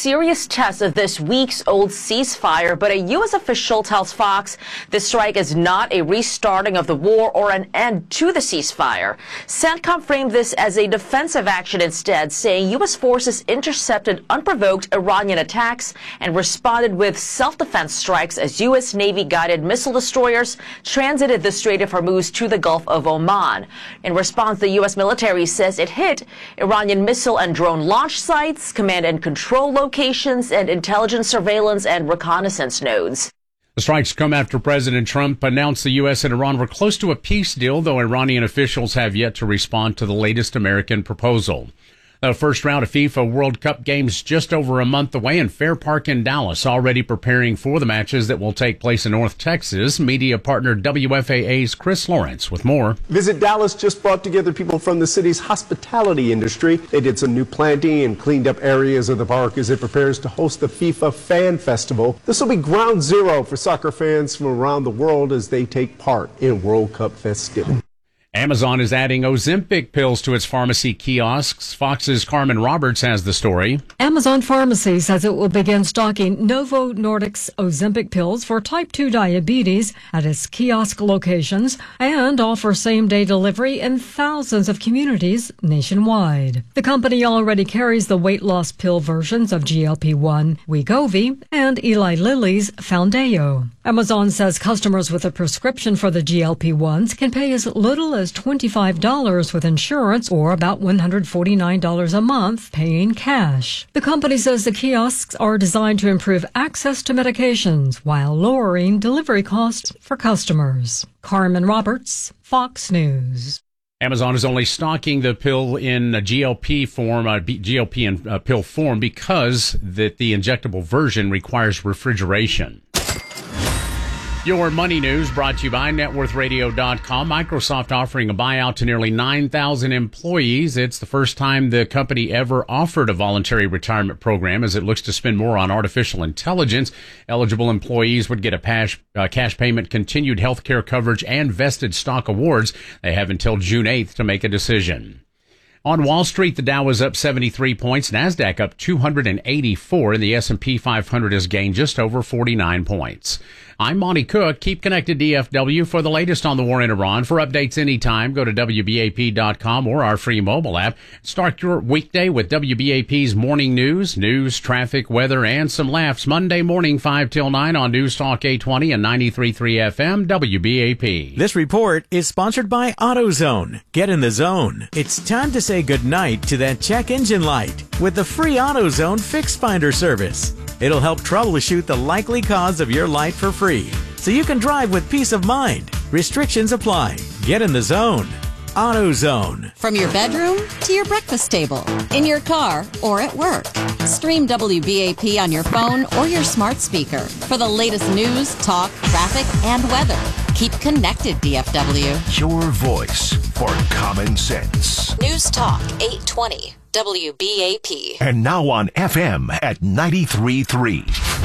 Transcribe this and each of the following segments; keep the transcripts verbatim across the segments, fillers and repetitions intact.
serious test of this week's old ceasefire, but a U S official tells Fox the strike is not a restarting of the war or an end to the ceasefire. CENTCOM framed this as a defensive action instead, saying U S forces intercepted unprovoked Iranian attacks and responded with self-defense strikes as U S Navy-guided missile destroyers transited the Strait of Hormuz to the Gulf of Oman. In response, the U S military says it hit Iranian missile and drone launch sites, command and control locations, and intelligence surveillance and reconnaissance nodes. The strikes come after President Trump announced the U S and Iran were close to a peace deal, though Iranian officials have yet to respond to the latest American proposal. The first round of FIFA World Cup games just over a month away, and Fair Park in Dallas already preparing for the matches that will take place in North Texas. Media partner W F A A's Chris Lawrence with more. Visit Dallas just brought together people from the city's hospitality industry. They did some new planting and cleaned up areas of the park as it prepares to host the FIFA Fan Festival. This will be ground zero for soccer fans from around the world as they take part in World Cup festivities. Amazon is adding Ozempic pills to its pharmacy kiosks. Fox's Carmen Roberts has the story. Amazon Pharmacy says it will begin stocking Novo Nordisk's Ozempic pills for type two diabetes at its kiosk locations and offer same-day delivery in thousands of communities nationwide. The company already carries the weight loss pill versions of G L P one, Wegovy, and Eli Lilly's Foundayo. Amazon says customers with a prescription for the G L P ones can pay as little as twenty-five dollars with insurance or about one hundred forty-nine dollars a month paying cash. The company says the kiosks are designed to improve access to medications while lowering delivery costs for customers. Carmen Roberts, Fox News. Amazon is only stocking the pill in a G L P form, uh, G L P in uh, pill form, because that the injectable version requires refrigeration. Your money news brought to you by net worth radio dot com. Microsoft offering a buyout to nearly nine thousand employees. It's the first time the company ever offered a voluntary retirement program as it looks to spend more on artificial intelligence. Eligible employees would get a cash, uh, cash payment, continued health care coverage, and vested stock awards. They have until June eighth to make a decision. On Wall Street, the Dow was up seventy-three points, NASDAQ up two hundred eighty-four, and the S and P five hundred has gained just over forty-nine points. I'm Monty Cook. Keep connected D F W for the latest on the war in Iran. For updates anytime, go to W B A P dot com or our free mobile app. Start your weekday with W B A P's morning news, news, traffic, weather, and some laughs. Monday morning, five till nine on News Talk eight twenty and ninety-three point three F M, W B A P. This report is sponsored by AutoZone. Get in the zone. It's time to say goodnight to that check engine light with the free AutoZone Fix Finder service. It'll help troubleshoot the likely cause of your light for free, so you can drive with peace of mind. Restrictions apply. Get in the zone. AutoZone. From your bedroom to your breakfast table, in your car, or at work. Stream W B A P on your phone or your smart speaker for the latest news, talk, traffic, and weather. Keep connected, D F W. Your voice for common sense. News Talk eight twenty. W B A P. And now on F M at ninety-three point three.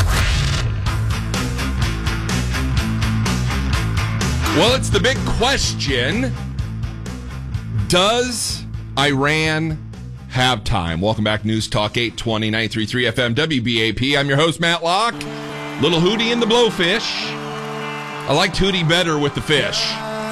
Well, it's the big question. Does Iran have time? Welcome back, News Talk eight twenty, ninety-three point three F M, W B A P. I'm your host, Matt Locke. Little Hootie and the Blowfish. I liked Hootie better with the fish.